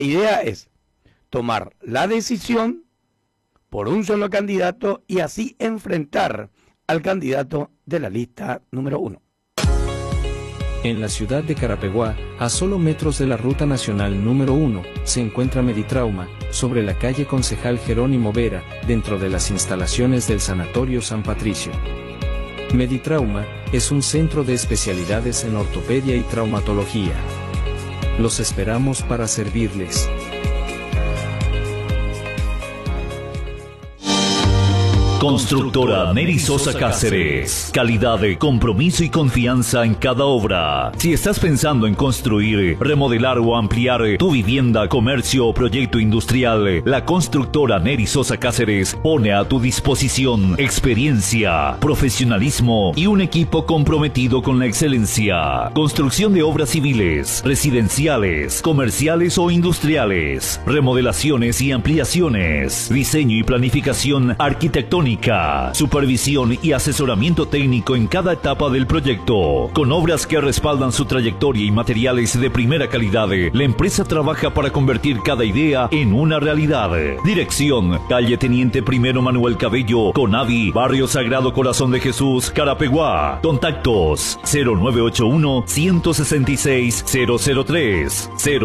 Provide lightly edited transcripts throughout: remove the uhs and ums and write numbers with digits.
idea es tomar la decisión por un solo candidato y así enfrentar al candidato de la lista número 1. En la ciudad de Carapeguá, a solo metros de la ruta nacional número 1, se encuentra Meditrauma, sobre la calle Concejal Jerónimo Vera, dentro de las instalaciones del Sanatorio San Patricio. Meditrauma es un centro de especialidades en ortopedia y traumatología. Los esperamos para servirles. Constructora Neri Sosa Cáceres. Calidad, compromiso y confianza en cada obra. Si estás pensando en construir, remodelar o ampliar tu vivienda, comercio o proyecto industrial, la constructora Neri Sosa Cáceres pone a tu disposición experiencia, profesionalismo y un equipo comprometido con la excelencia. Construcción de obras civiles, residenciales, comerciales o industriales, remodelaciones y ampliaciones, diseño y planificación arquitectónica, supervisión y asesoramiento técnico en cada etapa del proyecto. Con obras que respaldan su trayectoria y materiales de primera calidad, la empresa trabaja para convertir cada idea en una realidad. Dirección: calle Teniente Primero Manuel Cabello, Conavi, Barrio Sagrado Corazón de Jesús, Carapeguá. Contactos: 0981-166-003,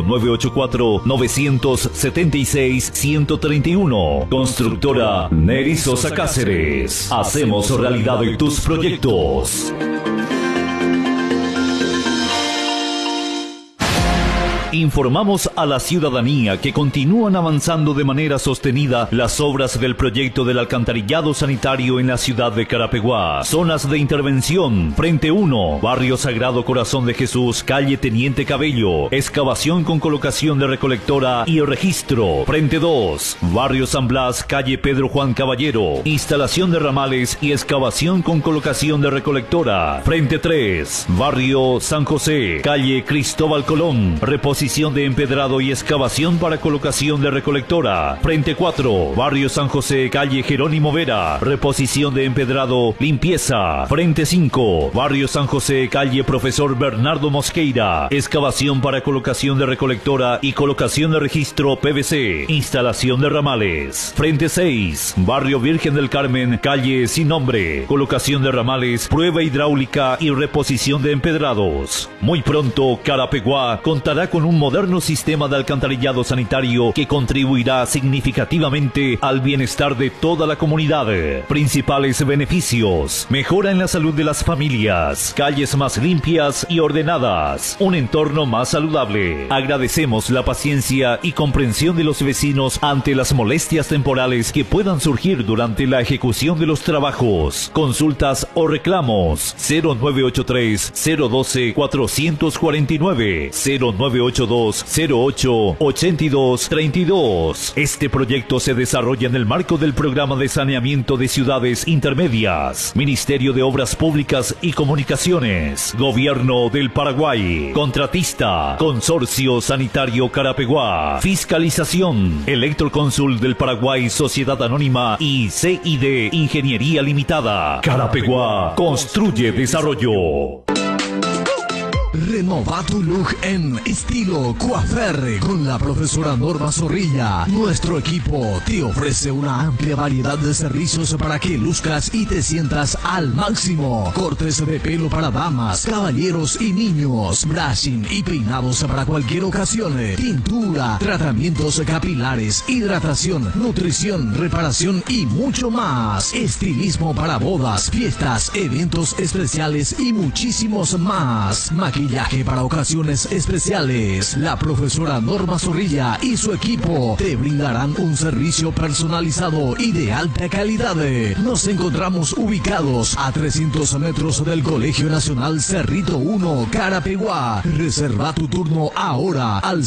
0984-976-131. Constructora Neri Sosa Cáceres. Hacemos realidad de tus proyectos. Informamos a la ciudadanía que continúan avanzando de manera sostenida las obras del proyecto del alcantarillado sanitario en la ciudad de Carapeguá. Zonas de intervención: Frente 1, Barrio Sagrado Corazón de Jesús, calle Teniente Cabello, excavación con colocación de recolectora y registro. Frente 2, Barrio San Blas, calle Pedro Juan Caballero, instalación de ramales y excavación con colocación de recolectora. Frente 3, Barrio San José, calle Cristóbal Colón, reposición de empedrado y excavación para colocación de recolectora. Frente 4, Barrio San José, calle Jerónimo Vera, reposición de empedrado, limpieza. Frente 5, Barrio San José, calle Profesor Bernardo Mosqueira, excavación para colocación de recolectora y colocación de registro PVC, instalación de ramales. Frente 6, Barrio Virgen del Carmen, calle Sin Nombre, colocación de ramales, prueba hidráulica y reposición de empedrados. Muy pronto, Carapeguá contará con un moderno sistema de alcantarillado sanitario que contribuirá significativamente al bienestar de toda la comunidad. Principales beneficios: mejora en la salud de las familias, calles más limpias y ordenadas, un entorno más saludable. Agradecemos la paciencia y comprensión de los vecinos ante las molestias temporales que puedan surgir durante la ejecución de los trabajos. Consultas o reclamos: 0983-012-449, 0982-08-8232. Este proyecto se desarrolla en el marco del Programa de Saneamiento de Ciudades Intermedias, Ministerio de Obras Públicas y Comunicaciones, Gobierno del Paraguay. Contratista: Consorcio Sanitario Carapeguá. Fiscalización: Electroconsul del Paraguay, Sociedad Anónima y CID Ingeniería Limitada. Carapeguá construye desarrollo. Renova tu look en estilo coafer con la profesora Norma Zorrilla. Nuestro equipo te ofrece una amplia variedad de servicios para que luzcas y te sientas al máximo. Cortes de pelo para damas, caballeros y niños, brushing y peinados para cualquier ocasión, tintura, tratamientos capilares, hidratación, nutrición, reparación y mucho más. Estilismo para bodas, fiestas, eventos especiales y muchísimos más. Maquillaje para ocasiones especiales. La profesora Norma Zorrilla y su equipo te brindarán un servicio personalizado y de alta calidad. Nos encontramos ubicados a 300 metros del Colegio Nacional Cerrito 1, Carapeguá. Reserva tu turno ahora al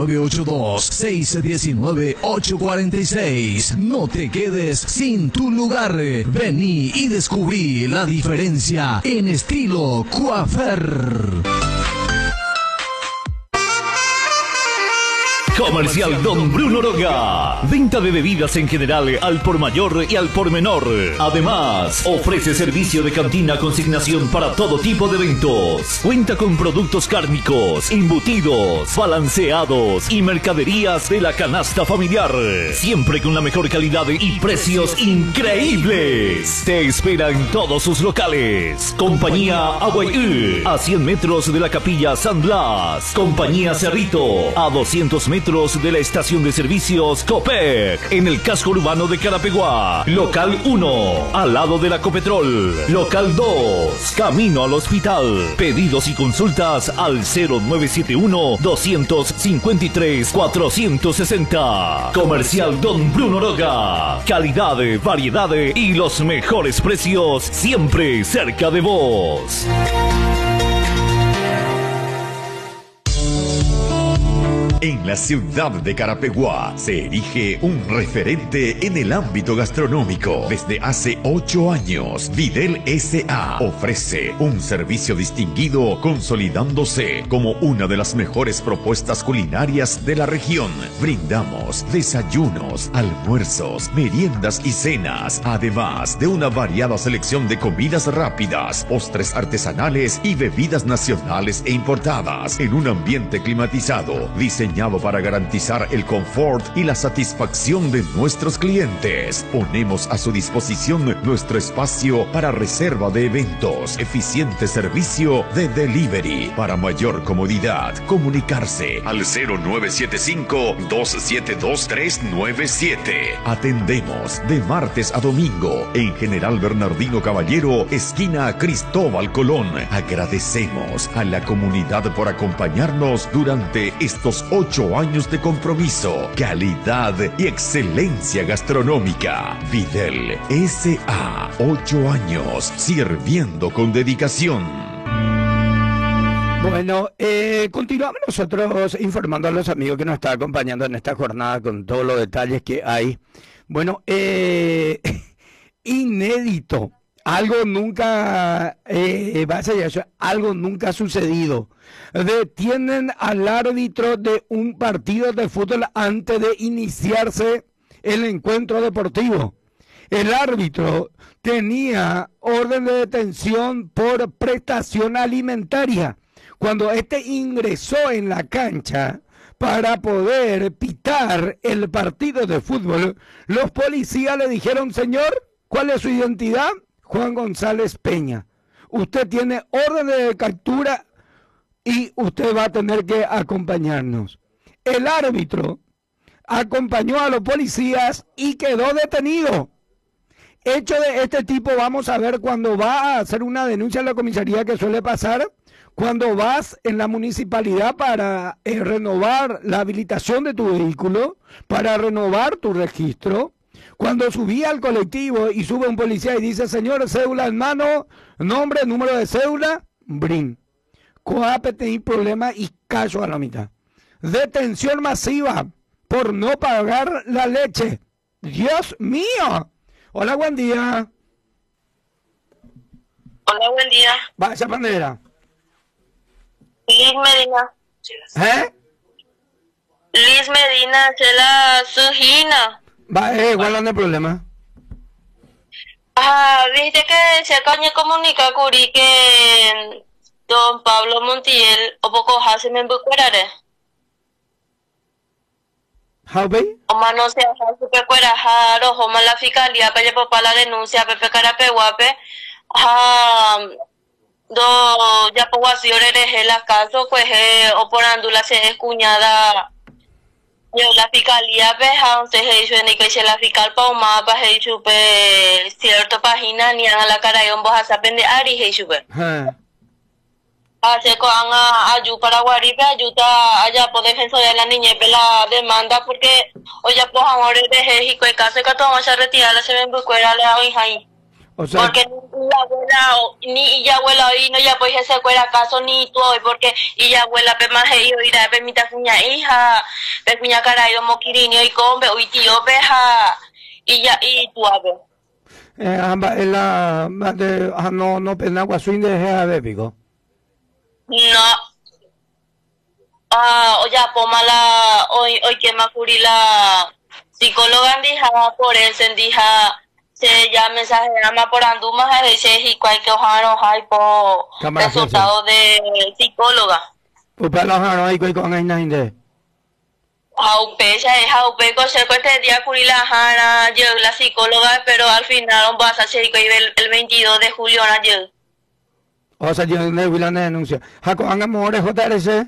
0982-619-846. No te quedes sin tu lugar. Vení y descubrí la diferencia en estilo coafer. Comercial Don Bruno Roga. Venta de bebidas en general al por mayor y al por menor. Además, ofrece servicio de cantina consignación para todo tipo de eventos. Cuenta con productos cárnicos, embutidos, balanceados y mercaderías de la canasta familiar. Siempre con la mejor calidad y precios increíbles. Te espera en todos sus locales. Compañía Aguayú, a 100 metros de la Capilla San Blas. Compañía Cerrito, a 200 metros de la estación de servicios Copec, en el casco urbano de Carapeguá. Local 1, al lado de la Copetrol. Local 2, camino al hospital. Pedidos y consultas al 0971-253-460. Comercial Don Bruno Roga. Calidad, variedad y los mejores precios siempre cerca de vos. En la ciudad de Carapeguá se erige un referente en el ámbito gastronómico. Desde hace 8 años, Videl S.A. ofrece un servicio distinguido, consolidándose como una de las mejores propuestas culinarias de la región. Brindamos desayunos, almuerzos, meriendas y cenas, además de una variada selección de comidas rápidas, postres artesanales y bebidas nacionales e importadas, en un ambiente climatizado, diseñado para garantizar el confort y la satisfacción de nuestros clientes. Ponemos a su disposición nuestro espacio para reserva de eventos, eficiente servicio de delivery. Para mayor comodidad, comunicarse al 0975-272-397. Atendemos de martes a domingo en General Bernardino Caballero, esquina Cristóbal Colón. Agradecemos a la comunidad por acompañarnos durante estos 8 años de compromiso, calidad y excelencia gastronómica. Videl S.A. 8 años sirviendo con dedicación. Bueno, continuamos nosotros informando a los amigos que nos están acompañando en esta jornada con todos los detalles que hay. Bueno, inédito. Algo nunca algo nunca ha sucedido. Detienen al árbitro de un partido de fútbol antes de iniciarse el encuentro deportivo. El árbitro tenía orden de detención por prestación alimentaria. Cuando este ingresó en la cancha para poder pitar el partido de fútbol, los policías le dijeron: señor, ¿cuál es su identidad? Juan González Peña. Usted tiene orden de captura y usted va a tener que acompañarnos. El árbitro acompañó a los policías y quedó detenido. Hecho de este tipo vamos a ver cuando va a hacer una denuncia en la comisaría, que suele pasar cuando vas en la municipalidad para renovar la habilitación de tu vehículo, para renovar tu registro. Cuando subí al colectivo y sube un policía y dice: señor, cédula en mano, nombre, número de cédula, brin. Coape, tenía problema y callo a la mitad. Detención masiva por no pagar la leche. ¡Dios mío! Hola, buen día. Hola, buen día. Vaya manera. Liz Medina. Liz Medina, se la sujina. ¿Cuál es el problema? Viste que se caña comunica curi que don Pablo Montiel o poco hace me embuquerare. ¿Jaube? O más no se hace pecuerajaro, o más la fiscalía para la denuncia, Pepe Carapeguape. Ya pongo así, oreje la caso, pues, o por andula se es cuñada. Yo la fiscalía se ha hecho en que se la fiscal pa un mapa se ha hecho cierta página ni a la cara y un boja se aprende a ari se hace con ayuda para guaripe ayuda allá por defensa de la niñez la demanda porque hoy ya pues amor de México y caso que todo se retira se ven bucuera la hija ahí. O sea, porque ni ella abuela hoy no ya pues ese cuera caso ni tú hoy porque ella abuela pe más ellos irá permita cuña hija pe cuña cara yo moquirinio y combe hoy tío peja y ya y tú a ver la de no pena guasuín de épico no o ya pomala hoy que macuri la psicóloga andija por él sendija se ya mensaje ama por anduma a veces y cualquier hojano hay por resultado de psicóloga. Pues para los hanos hay que con ahí nada. Haupe con ser este día curi la hana yo la psicóloga pero al final vas a hacer el 22 de julio na yo. O sea, yo no voy a denuncia. Jaco hagamos JRC.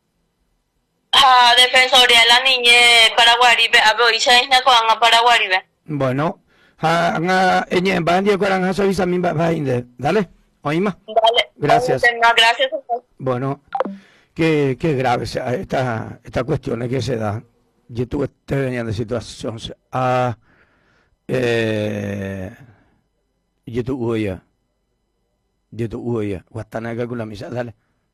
Defensoría de la niñez Paraguaribe, aboisa isna con Paraguaribe. Bueno, en bandia con anja soy también dale, oíma. Dale. Gracias. No, gracias. Bueno, qué grave esta cuestión que se da. Yo tuve de situación yo tuve guastana con la misa, dale.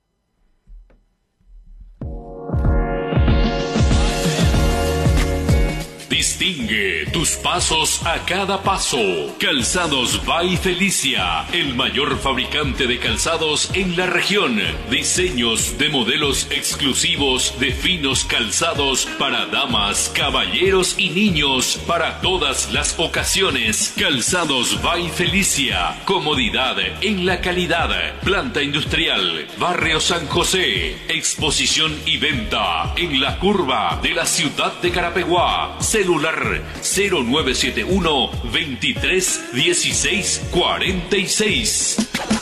Distingue tus pasos a cada paso. Calzados by Felicia, el mayor fabricante de calzados en la región. Diseños de modelos exclusivos de finos calzados para damas, caballeros y niños para todas las ocasiones. Calzados by Felicia, comodidad en la calidad. Planta industrial, Barrio San José. Exposición y venta en la curva de la ciudad de Carapeguá. Celular 0971 23 16 46.